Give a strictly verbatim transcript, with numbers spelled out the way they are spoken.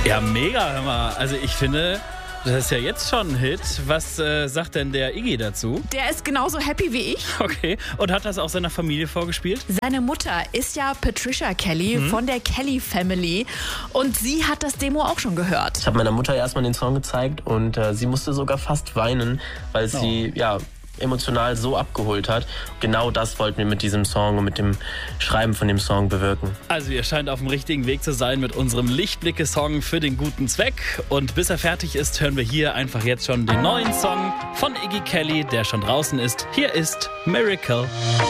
Ja, mega, hör mal. Also ich finde, das ist ja jetzt schon ein Hit. Was äh, sagt denn der Iggy dazu? Der ist genauso happy wie ich. Okay. Und hat das auch seiner Familie vorgespielt? Seine Mutter ist ja Patricia Kelly mhm. von der Kelly Family. Und sie hat das Demo auch schon gehört. Ich habe meiner Mutter erstmal den Song gezeigt und äh, sie musste sogar fast weinen, weil Oh. sie, ja, emotional so abgeholt hat. Genau das wollten wir mit diesem Song und mit dem Schreiben von dem Song bewirken. Also ihr scheint auf dem richtigen Weg zu sein mit unserem Lichtblicke-Song für den guten Zweck. Und bis er fertig ist, hören wir hier einfach jetzt schon den neuen Song von Iggy Kelly, der schon draußen ist. Hier ist Miracle.